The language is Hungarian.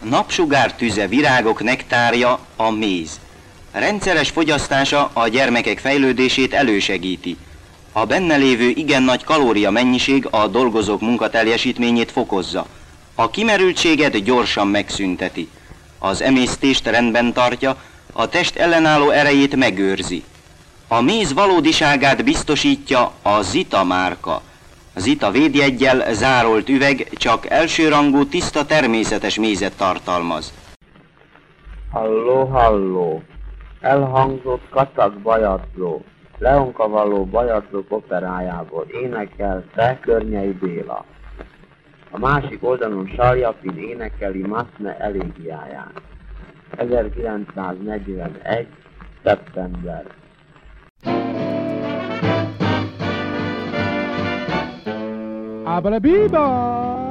Napsugár tüze, virágok nektárja a méz. Rendszeres fogyasztása a gyermekek fejlődését elősegíti. A benne lévő igen nagy kalória mennyiség a dolgozók munkateljesítményét fokozza. A kimerültséget gyorsan megszünteti. Az emésztést rendben tartja, a test ellenálló erejét megőrzi. A méz valódiságát biztosítja a Zita márka. Zita védjeggyel zárolt üveg csak elsőrangú, tiszta, természetes mézet tartalmaz. Halló, halló! Elhangzott Kacag Bajadzsó, Leonkavalló Bajadzsók operájából énekelte Környei Béla. A másik oldalon Saljapin énekeli Maszne elégiáját. 1941. szeptember. Abra biba!